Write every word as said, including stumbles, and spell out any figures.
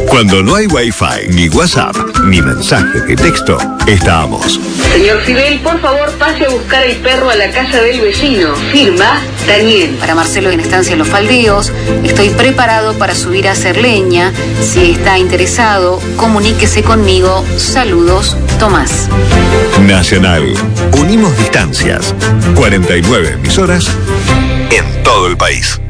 Cuando no hay Wi-Fi, ni WhatsApp, ni mensaje de texto, estamos. Señor Fidel, por favor pase a buscar el perro a la casa del vecino. Firma, Daniel. Para Marcelo en Estancia Los Faldeos, estoy preparado para subir a hacer leña. Si está interesado, comuníquese conmigo. Saludos, Tomás. Nacional. Unimos distancias. cuarenta y nueve emisoras en todo el país.